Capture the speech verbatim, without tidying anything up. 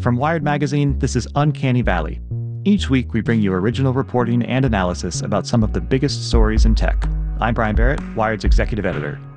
From Wired Magazine, this is Uncanny Valley. Each week, we bring you original reporting and analysis about some of the biggest stories in tech. I'm Brian Barrett, Wired's executive editor.